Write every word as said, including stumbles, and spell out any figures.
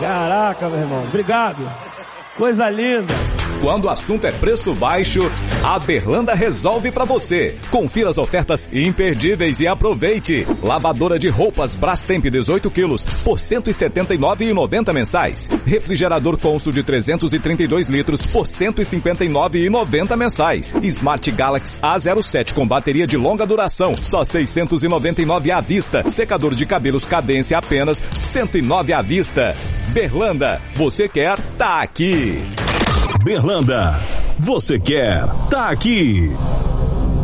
Caraca, meu irmão. Obrigado. Coisa linda. Quando o assunto é preço baixo, a Berlanda resolve pra você. Confira as ofertas imperdíveis e aproveite. Lavadora de roupas Brastemp dezoito quilos por cento e setenta e nove reais e noventa centavos mensais. Refrigerador Consul de trezentos e trinta e dois litros por cento e cinquenta e nove reais e noventa centavos mensais. Smart Galaxy A zero sete com bateria de longa duração, só seiscentos e noventa e nove reais à vista. Secador de cabelos Cadência apenas cento e nove reais à vista. Berlanda, você quer, tá aqui. Berlanda, você quer, tá aqui.